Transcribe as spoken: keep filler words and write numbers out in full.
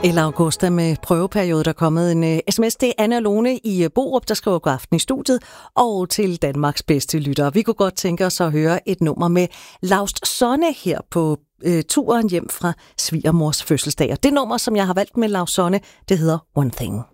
Eller Augusta med prøveperiode, der er kommet en uh, sms. Det er Anne og Lone i uh, Borup, der skriver god aften i studiet, og til Danmarks bedste lyttere. Vi kunne godt tænke os at høre et nummer med Laust Sonne her på uh, turen hjem fra svigermors fødselsdag. Og det nummer, som jeg har valgt med Laust Sonne, det hedder One Thing.